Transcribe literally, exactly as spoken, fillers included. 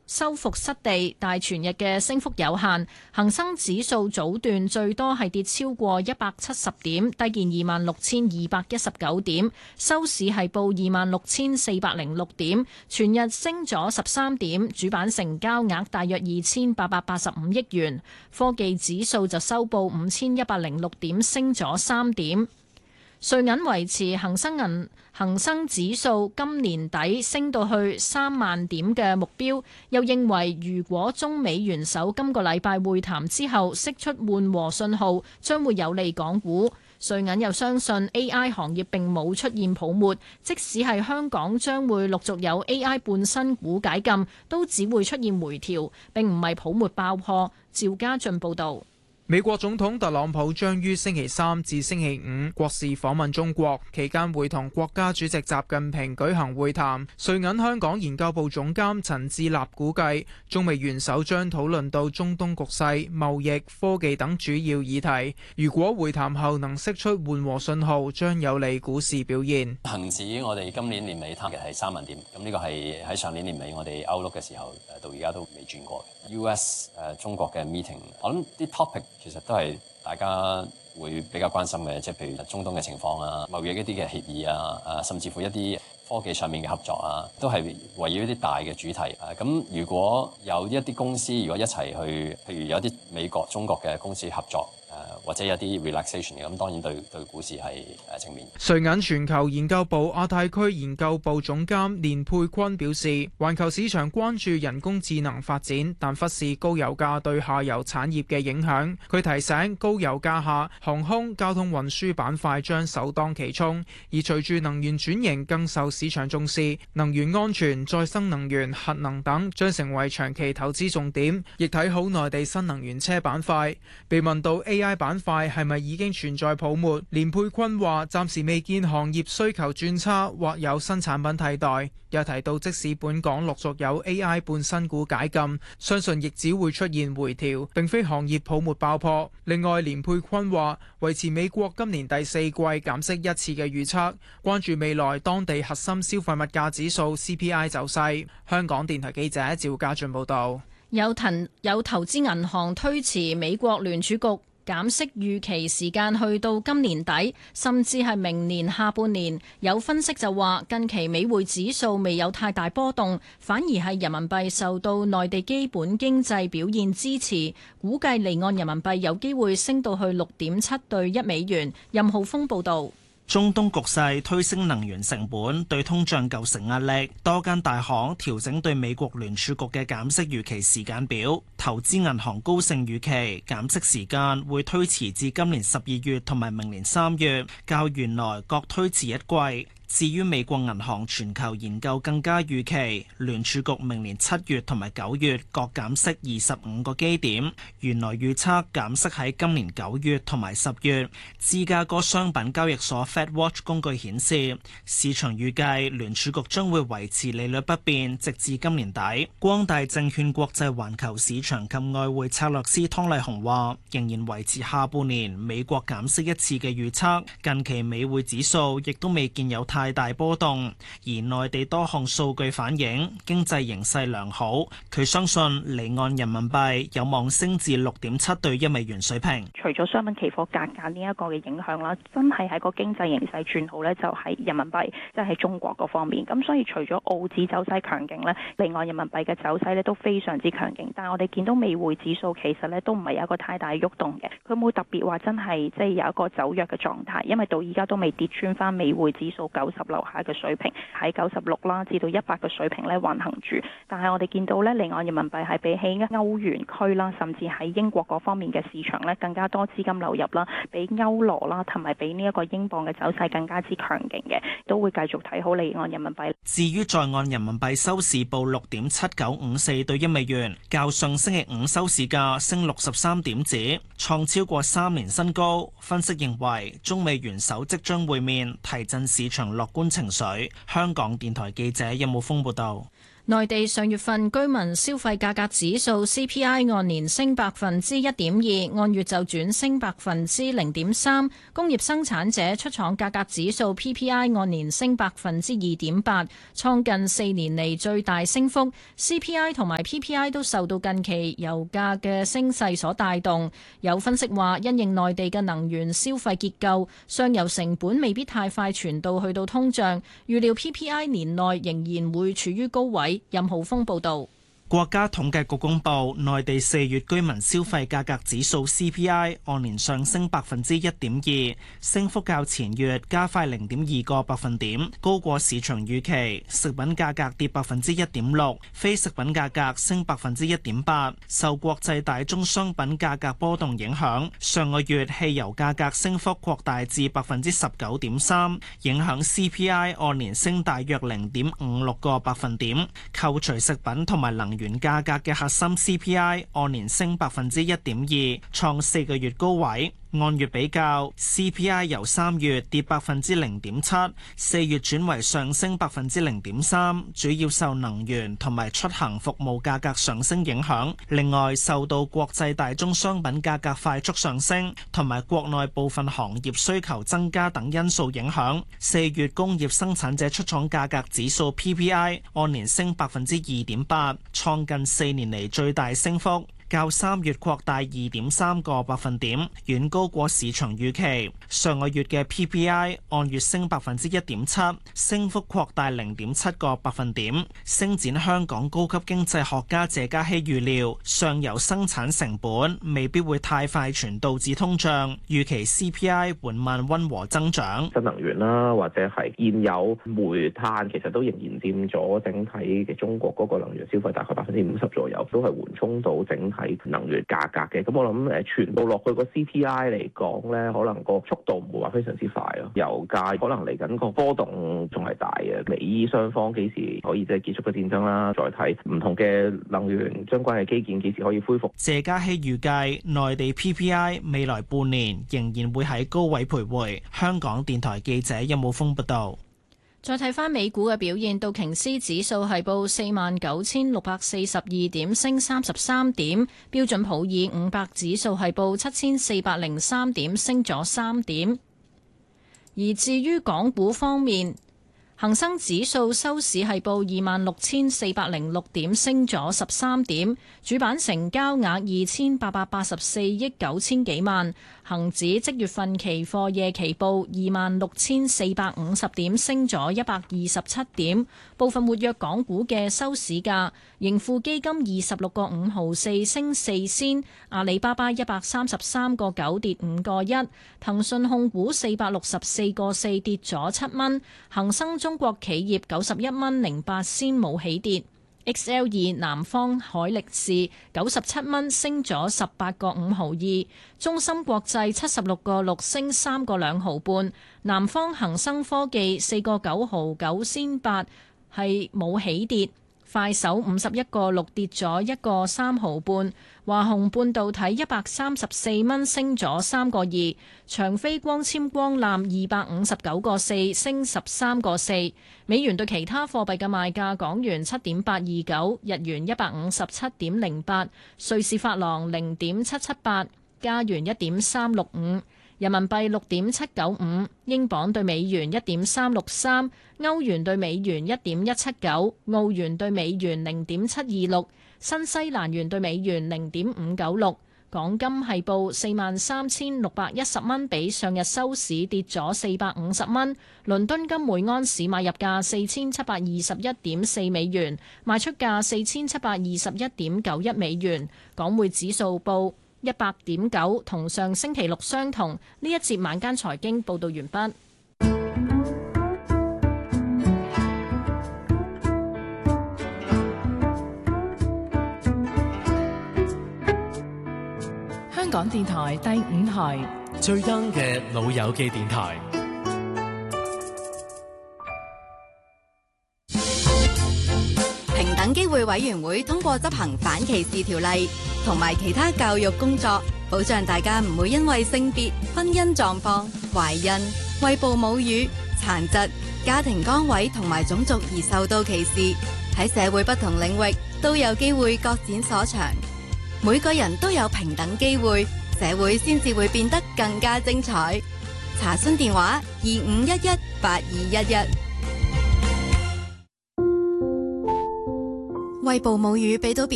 收復失地，但全日嘅升幅有限。恒生指數早段最多係跌超過一百七十點，低見二萬六千二百一十九點，收市係報二萬六千四百零六點，全日升咗十三點，主板成交額大約二千八百八十五億元。科技指數就收報五千一百零六點，升咗三點。瑞銀維持恒生銀恒生指數今年底升到去三萬點嘅目標，又認為如果中美元首今個禮拜會談之後釋出緩和信號，將會有利港股。瑞銀又相信 A I 行業並冇出現泡沫，即使係香港將會陸續有 A I 半新股解禁，都只會出現回調，並唔係泡沫爆破。趙家俊報導。 美國總統特朗普將於星期三至星期五國事訪問中國，期間會同國家主席習近平舉行會談。瑞銀香港研究部總監陳志立估計，中美元首將討論到中東局勢、貿易、科技等主要議題。如果會談後能釋出緩和信號，將有利股市表現。 恒指我哋今年年尾target係三萬點，咁呢個係喺上年年尾我哋 outlook 嘅時候，誒到而家都未轉過。U S 誒、呃、中國嘅 meeting，我諗啲 topic 其實都係大家會比較關心嘅，即係譬如中東嘅情況啊、貿易一啲嘅協議啊、啊甚至乎一啲科技上面嘅合作啊，都係圍繞一啲大嘅主題。啊，咁如果有一啲公司如果一齊去，譬如有啲美國、中國嘅公司合作。或者有啲 relaxation 嘅，咁當然對對股市係誒正面。 瑞銀全球研究部亞太區研究部總監連佩坤表示，環球市場關注人工智能發展，但忽視高油價對下游產業嘅影響。佢提醒，高油價下，航空、交通運輸板塊將首當其衝，而隨住能源轉型更受市場重視，能源安全、再生能源、核能等將成為長期投資重點。亦睇好內地新能源車板塊。被問到 A I 板塊係咪已經存在泡沫？連佩坤話暫時未見行業需求轉差或有新產品替代。又提到即使本港陸續有 A I 半新股解禁，相信亦只會出現回調，並非行業泡沫爆破。另外，連佩坤話維持美國今年第四季減息一次嘅預測，關注未來當地核心消費物價指數 C P I 走勢。香港電台記者趙家俊報道。 有投有投資銀行推遲美國聯儲局減息預期時間去到今年底，甚至係明年下半年。有分析就話，近期美匯指數未有太大波動，反而係人民幣受到內地基本經濟表現支持，估計離岸人民幣有機會升到去六點七對一美元。任浩峰報導。 中東局勢推升能源成本，對通脹構成壓力。多間大行調整對美國聯儲局嘅減息預期時間表。投資銀行高盛預期減息時間會推遲至今年十二月同埋明年三月，較原來各推遲一季。至於美國銀行全球研究更加預期，聯儲局明年七月同埋九月各減息二十五個基點，原來預測減息喺今年九月同埋十月。芝加哥商品交易所 FedWatch 工具顯示，市場預計聯儲局將會維持利率不變，直至今年底。光大證券國際環球市場及外匯策略師湯麗紅話，仍然維持下半年美國減息一次嘅預測。近期美匯指數亦都未見有太大波動，而內地多項數據反映經濟形勢良好，佢相信離岸人民幣有望升至六點七對一美元水平。 除咗商品期貨價格呢一個嘅影響啦，真係喺個經濟形勢轉好呢，就係人民幣，即係喺中國嗰方面。咁所以除咗澳紙走勢強勁呢，離岸人民幣嘅走勢呢都非常之強勁。但係我哋見到美匯指數其實呢都唔係有一個太大喐動嘅，佢冇特別話真係即係有一個走弱嘅狀態，因為到而家都未跌穿翻美匯指數九十樓下嘅水平，喺九十六啦至到一百嘅水平咧運行住。但係我哋見到咧離岸人民幣係比起歐元區啦，甚至喺英國嗰方面嘅市場咧更加多資金流入啦，比歐羅啦同埋比呢一個英鎊嘅走勢更加之強勁嘅，都會繼續睇好離岸人民幣。 至於在岸人民幣收市報六點七九五四對一美元，較上星期五收市價升六十三點子，創超過三年新高。分析認為，中美元首即將會面，提振市場樂觀情緒。香港電台記者任武峰報道。 內地上月份居民消費價格指數 C P I 按年升百分之一點二，按月就轉升百分之零點三。工業生產者出廠價格指數 P P I 按年升百分之二點八，創近四年嚟最大升幅。C P I 同埋 P P I 都受到近期油價嘅升勢所帶動。有分析話，因應內地嘅能源消費結構，上游成本未必太快傳導去到通脹，預料 P P I 年內仍然會處於高位。任浩峰報道。 國家統計局公布，內地四月居民消費價格指數 C P I 按年上升百分之一點二，升幅較前月加快零點二個百分點，高過市場預期。食品價格跌百分之一點六，非食品價格升百分之一點八。受國際大宗商品價格波動影響，上個月汽油價格升幅擴大至百分之十九點三，影響 C P I 按年升大約零點五六個百分點。扣除食品同埋能原價格嘅核心 C P I 按年升百分之一點二，創四個月高位。按月比較 ，C P I 由三月跌百分之零點七，四月轉為上升百分之零點三，主要受能源同埋出行服務價格上升影響。另外，受到國際大宗商品價格快速上升同埋國內部分行業需求增加等因素影響，四月工業生產者出廠價格指數 P P I 按年升百分之二點八，創近四年嚟最大升幅。較三月擴大二點三個百分點，遠高過市場預期。上個月嘅 P P I 按月升百分之一點七，升幅擴大零點七個百分點。星展香港高級經濟學家謝嘉熙預料，上游生產成本未必會太快傳導至通脹，預期 C P I 緩慢溫和增長。 新能源啦，或者係現有煤炭，其實都仍然佔咗整體嘅中國嗰個能源消費大概百分之五十左右，都係緩衝到整體喺能源價格嘅，咁我諗誒傳導落去個 C P I 嚟講咧，可能個速度唔會話非常之快咯。油價可能嚟緊個波動仲係大嘅，美伊雙方幾時可以即係結束個戰爭啦？再睇唔同嘅能源相關嘅基建幾時可以恢復。 謝嘉熙預計內地 P P I 未來半年仍然會喺高位徘徊。香港電台記者任武峯報道。 再睇返美股嘅表現，道瓊斯指數係報四萬九千六百四十二點，升三十三點；標準普爾五百指數係報七千四百零三點，升咗三點。而至於港股方面，恒生指數收市係報二萬六千四百零六點，升咗十三點。主板成交額二千八百八十四億九千幾萬。恒指即月份期貨夜期報二萬六千四百五十點，升咗一百二十七點。部分活躍港股嘅收市價，盈富基金二十六個五毫四升四仙，阿里巴巴一百三十三個九跌五個一，騰訊控股四百六十四個四跌咗七蚊，恒生中國企業九十一蚊零八仙冇起跌。X L 二南方海力士九十七蚊升咗十八個五毫二，中芯國際七十六個六升三個兩毫半，南方恒生科技四個九毫九仙八係冇起跌，快手五十一個六跌咗一個三毫半，華虹半導體一百三十四蚊升咗三個二，長飛光纖光纜二百五十九個四升十三個四。美元對其他貨幣嘅賣價：港元七點八二九，日元一百五十七點零八，瑞士法郎零點七七八，加元一點三六五，人民幣六點七九五，英鎊對美元一點三六三，歐元對美元一點一七九，澳元對美元零點七二六，新西蘭元對美元零點五九六。港金係報四萬三千六百一十蚊，比上日收市跌咗四百五十蚊。倫敦金每安士買入價四千七百二十一點四美元，賣出價四千七百二十一點九一美元。港匯指數報一百點九，同上星期六相同。呢一節晚間財經報道完畢。香港電台第五台最 young 嘅老友記電台。 平等機會委員會通過執行反歧視條例同埋其他教育工作，保障大家唔會因為性別、婚姻狀況、懷孕、餵哺母乳、殘疾、家庭崗位同埋種族而受到歧視。 喺社會不同領域都有機會各展所長。每個人都有平等機會，社會先至會變得更加精彩。查詢電話：二五一一八二一一。餵哺母乳俾到 B